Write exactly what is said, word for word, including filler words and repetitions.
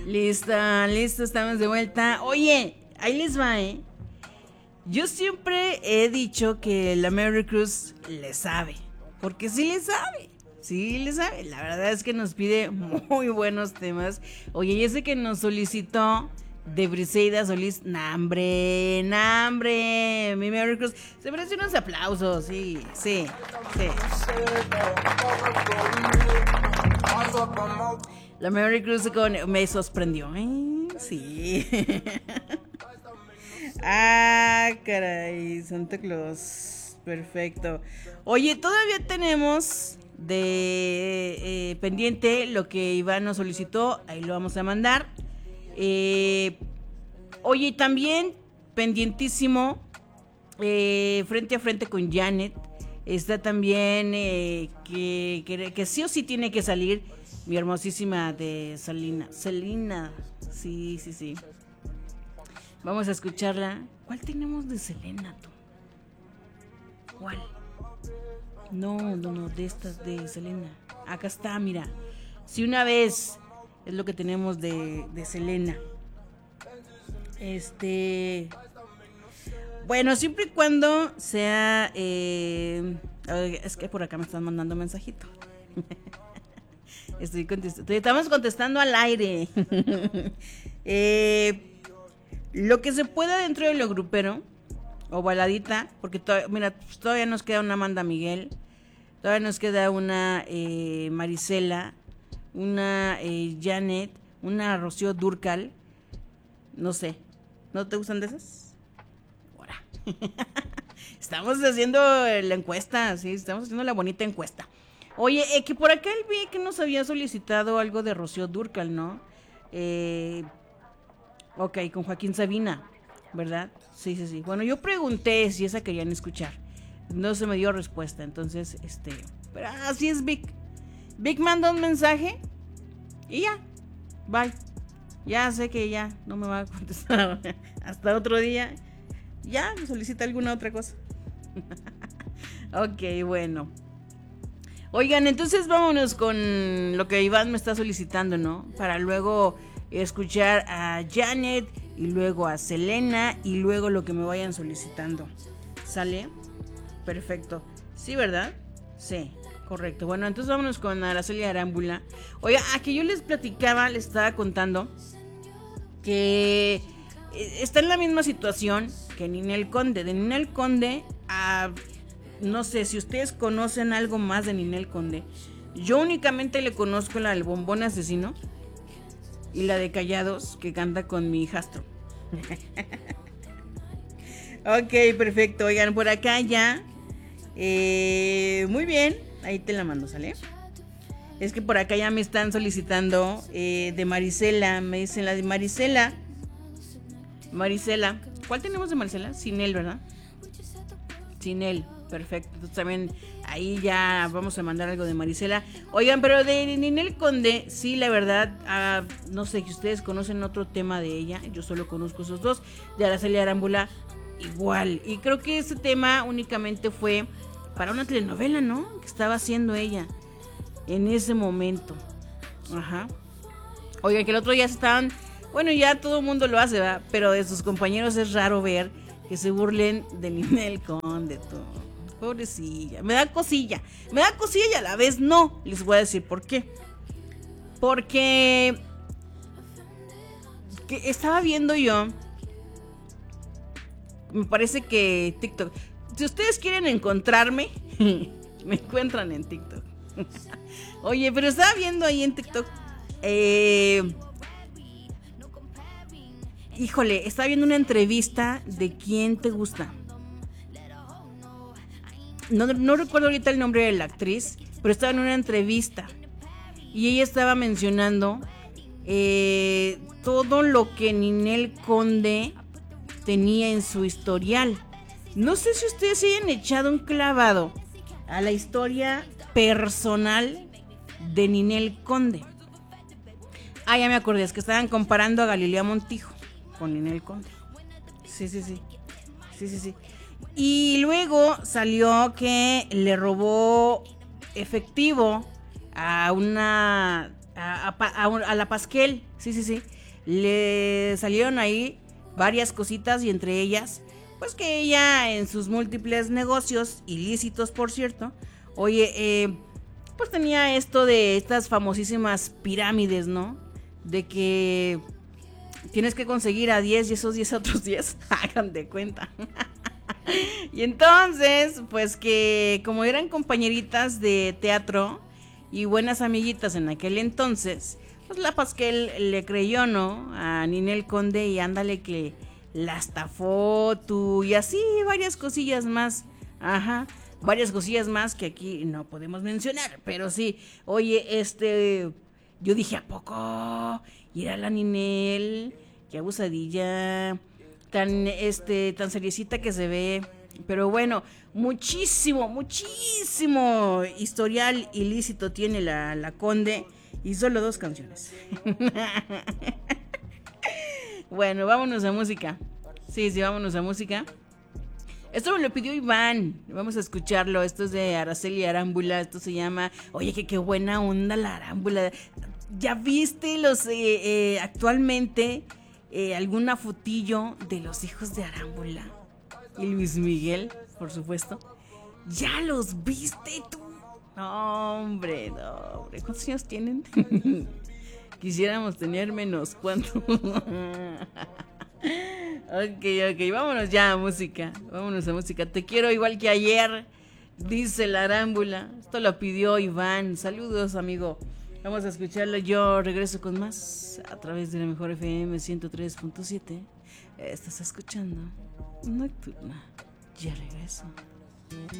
Listo, listo, estamos de vuelta. Oye, ahí les va, ¿eh? Yo siempre he dicho que la Mary Cruz le sabe, porque sí le sabe, sí le sabe. La verdad es que nos pide muy buenos temas. Oye, y ese que nos solicitó de Briseida Solís, nambre, nambre, mi Mary Cruz, se merece unos aplausos, sí, sí, sí. La Mary Cruz con me sorprendió, ¿eh? Sí. Ah, caray, Santa Claus. Perfecto. Oye, todavía tenemos de eh, pendiente lo que Iván nos solicitó. Ahí lo vamos a mandar. Eh, oye, también pendientísimo. Eh, frente a frente con Janet. Está también eh, que, que, que sí o sí tiene que salir. Mi hermosísima de Selena. Selena. Sí, sí, sí. Vamos a escucharla. ¿Cuál tenemos de Selena, tú? ¿Cuál? No, no, no, de estas de Selena. Acá está, mira. Si una vez es lo que tenemos de, de Selena. Este. Bueno, siempre y cuando sea. Eh, es que por acá me están mandando mensajito. Estoy contestando. Estamos contestando al aire. eh. Lo que se pueda dentro de lo grupero o baladita, porque to- mira, pues todavía nos queda una Amanda Miguel, todavía nos queda una eh, Marisela, una eh, Janet, una Rocío Dúrcal, no sé, ¿no te gustan de esas? Ahora. Estamos haciendo la encuesta, sí, estamos haciendo la bonita encuesta. Oye, eh, que por acá él vi que nos había solicitado algo de Rocío Dúrcal, ¿no? Eh... Ok, con Joaquín Sabina, ¿verdad? Sí, sí, sí. Bueno, yo pregunté si esa querían escuchar. No se me dio respuesta, entonces, este... Pero así es Vic. Vic manda un mensaje y ya, bye. Ya sé que ya no me va a contestar hasta otro día. Ya, me solicita alguna otra cosa. Ok, bueno. Oigan, entonces vámonos con lo que Iván me está solicitando, ¿no? Para luego escuchar a Janet y luego a Selena y luego lo que me vayan solicitando. ¿Sale? Perfecto. ¿Sí, verdad? Sí, correcto. Bueno, entonces vámonos con Araceli Arámbula. Oiga, aquí yo les platicaba, les estaba contando que está en la misma situación que Ninel Conde. De Ninel Conde a... No sé si ustedes conocen algo más de Ninel Conde. Yo únicamente le conozco la del Bombón Asesino y la de Callados, que canta con mi hijastro. Ok, perfecto. Oigan, por acá ya. Eh, muy bien. Ahí te la mando, ¿sale? Es que por acá ya me están solicitando eh, de Marisela. Me dicen la de Marisela. Marisela. ¿Cuál tenemos de Marisela? Sin él, ¿verdad? Sin él. Perfecto. Entonces también ahí ya vamos a mandar algo de Marisela. Oigan, pero de Ninel Conde, sí, la verdad, uh, no sé si ustedes conocen otro tema de ella. Yo solo conozco esos dos. De Araceli Arámbula, igual. Y creo que ese tema únicamente fue para una telenovela, ¿no? Que estaba haciendo ella en ese momento. Ajá. Oigan, que el otro día se estaban... Bueno, ya todo el mundo lo hace, ¿verdad? Pero de sus compañeros es raro ver que se burlen de Ninel Conde, todo. Pobrecilla, me da cosilla, me da cosilla y a la vez no. Les voy a decir por qué. Porque que estaba viendo yo, me parece que TikTok, si ustedes quieren encontrarme, me encuentran en TikTok. Oye, pero estaba viendo ahí en TikTok, eh, híjole, estaba viendo una entrevista de ¿Quién te gusta? No, no recuerdo ahorita el nombre de la actriz, pero estaba en una entrevista y ella estaba mencionando eh, todo lo que Ninel Conde tenía en su historial. No sé si ustedes se hayan echado un clavado a la historia personal de Ninel Conde. Ah, ya me acordé, es que estaban comparando a Galilea Montijo con Ninel Conde. Sí, sí, sí. Sí, sí, sí. Y luego salió que le robó efectivo a una a, a, a, a la Pasquel, sí, sí, sí, le salieron ahí varias cositas y entre ellas, pues que ella en sus múltiples negocios, ilícitos por cierto, oye, eh, pues tenía esto de estas famosísimas pirámides, ¿no? De que tienes que conseguir a diez y esos diez a otros diez, hagan de cuenta. Y entonces, pues que como eran compañeritas de teatro y buenas amiguitas en aquel entonces, pues la Pasquel le creyó, ¿no? A Ninel Conde y ándale que la estafó tú y así varias cosillas más. Ajá, varias cosillas más que aquí no podemos mencionar, pero sí, oye, este, yo dije, ¿a poco? Y era la Ninel, qué abusadilla, tan, este, tan seriecita que se ve. Pero bueno, muchísimo, muchísimo historial ilícito tiene la, la Conde y solo dos canciones. Bueno, vámonos a música. Sí, sí, vámonos a música. Esto me lo pidió Iván. Vamos a escucharlo. Esto es de Araceli Arámbula. Esto se llama. Oye, que qué buena onda la Arámbula. ¿Ya viste los eh, eh, actualmente eh, alguna fotillo de los hijos de Arámbula? Y Luis Miguel, por supuesto. ¿Ya los viste tú? No, hombre, no, hombre. ¿Cuántos años tienen? Quisiéramos tener menos. ¿Cuánto? Ok, ok, vámonos ya a música. Vámonos a música. Te quiero igual que ayer, dice la Arámbula. Esto lo pidió Iván. Saludos, amigo. Vamos a escucharlo. Yo regreso con más a través de la mejor F M ciento tres punto siete. Estás escuchando Nocturna. Ya regreso.